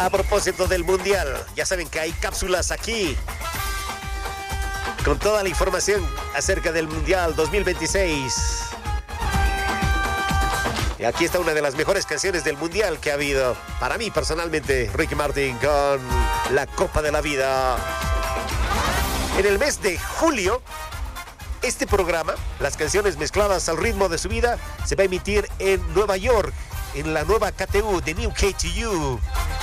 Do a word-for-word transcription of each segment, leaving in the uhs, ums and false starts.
A propósito del Mundial, ya saben que hay cápsulas aquí con toda la información acerca del Mundial dos mil veintiséis. Y aquí está una de las mejores canciones del Mundial que ha habido. Para mí, personalmente, Ricky Martin con La Copa de la Vida. En el mes de julio, este programa, las canciones mezcladas al ritmo de su vida, se va a emitir en Nueva York, en la nueva K T U de New K T U.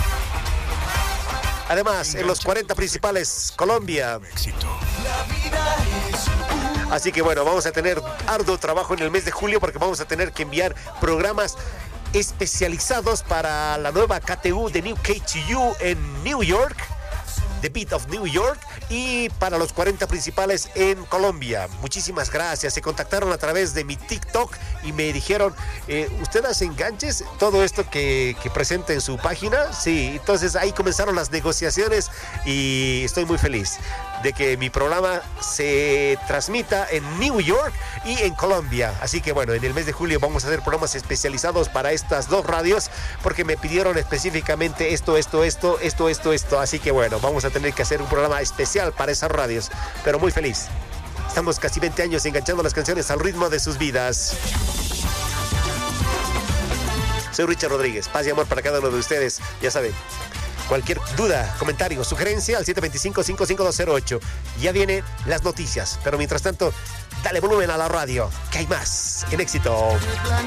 Además, en los cuarenta principales, Colombia. Así que bueno, vamos a tener arduo trabajo en el mes de julio porque vamos a tener que enviar programas especializados para la nueva K T U de New K T U en New York, The Beat of New York, y para los cuarenta principales en Colombia. Muchísimas gracias. Se contactaron a través de mi TikTok y me dijeron, eh, ¿usted hace enganches? Todo esto que, que presenta en su página. Sí, entonces ahí comenzaron las negociaciones y estoy muy feliz de que mi programa se transmita en New York y en Colombia. Así que bueno, en el mes de julio vamos a hacer programas especializados para estas dos radios porque me pidieron específicamente esto, esto, esto, esto, esto, esto. Así que bueno, vamos a tener que hacer un programa especial para esas radios, pero muy feliz. Estamos casi veinte años enganchando las canciones al ritmo de sus vidas. Soy Richard Rodríguez, paz y amor para cada uno de ustedes. Ya saben, cualquier duda, comentario, sugerencia al siete dos cinco, cinco cinco dos cero ocho. Ya vienen las noticias, pero mientras tanto, dale volumen a la radio, que hay más en Éxito.